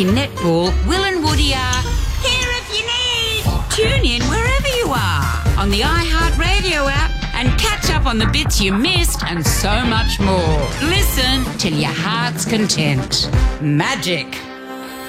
Frankie Netball, Will and Woody are here if you need. Tune in wherever you are on the iHeartRadio app and catch up on the bits you missed and so much more. Listen till your heart's content. Magic.